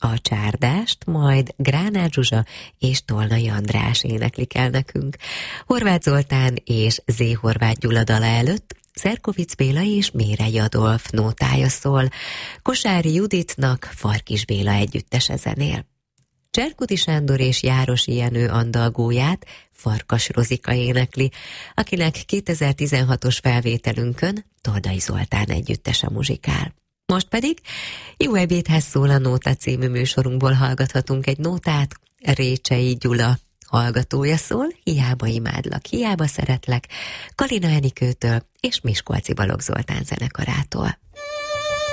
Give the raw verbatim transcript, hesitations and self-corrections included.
a csárdást, majd Gránát Zsuzsa és Tolnai András éneklik el nekünk. Horváth Zoltán és Zé. Horváth Gyula dala előtt Szerkovics Béla és Mérei Adolf nótája szól, Kosári Juditnak Farkis Béla együttese zenél. Cserkuti Sándor és Járosi Jenő andalgóját Farkas Rozika énekli, akinek kétezer-tizenhatos felvételünkön Tordai Zoltán együttese muzsikál. Most pedig Jó ebédhez szól a Nóta című műsorunkból hallgathatunk egy nótát, Récsei Gyula hallgatója szól, Hiába imádlak, hiába szeretlek, Kalina Enikőtől és Miskolci Balogh Zoltán zenekarától.